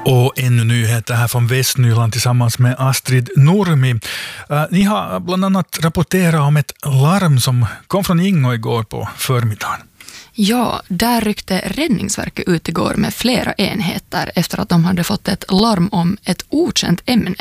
Och ännu nyheter här från Västnyland tillsammans med Astrid Nurmi. Ni har bland annat rapporterat om ett larm som kom från Ingo igår på förmiddagen. Ja, där ryckte Räddningsverket ut igår med flera enheter efter att de hade fått ett larm om ett okänt ämne